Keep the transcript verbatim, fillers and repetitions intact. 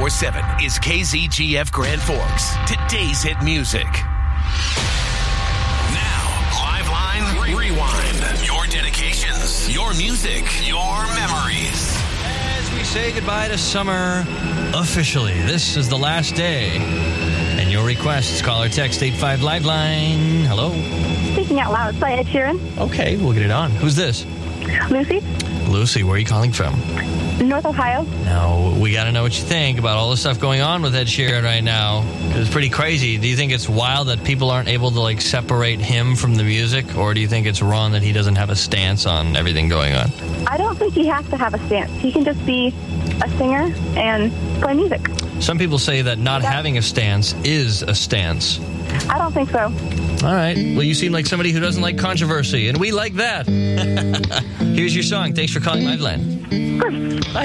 ninety-four point seven is K Z G F Grand Forks. Today's hit music. Now, Live Line Rewind. Your dedications, your music, your memories. As we say goodbye to summer officially, this is the last day. And your requests, call or text eight five Live Line. Hello? Speaking out loud, by Ed Sheeran. Okay, we'll get it on. Who's this? Lucy, Lucy, where are you calling from? North Ohio. Now, we got to know what you think about all the stuff going on with Ed Sheeran right now. It's pretty crazy. Do you think it's wild that people aren't able to, like, separate him from the music? Or do you think it's wrong that he doesn't have a stance on everything going on? I don't think he has to have a stance. He can just be a singer and play music. Some people say that not Yeah. having a stance is a stance. I don't think so. All right. Well, you seem like somebody who doesn't like controversy, and we like that. Here's your song. Thanks for calling Live Line. Of course. Bye.